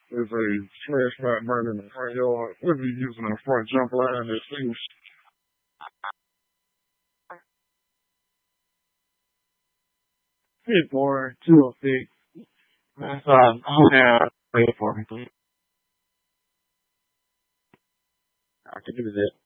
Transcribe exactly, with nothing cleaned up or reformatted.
There's a trash mat burning in the front yard. We'll be using the front jump line to extinguish. Hit for two oh six. That's um oh yeah. Wait for me. I can do that.